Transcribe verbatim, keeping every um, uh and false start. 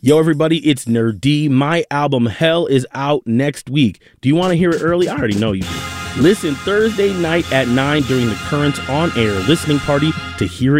Yo, everybody, it's Nerd D. My album Hell is out next week. Do you want to hear it early? I already know you do. Listen Thursday night at nine during the Currents on Air listening party to hear it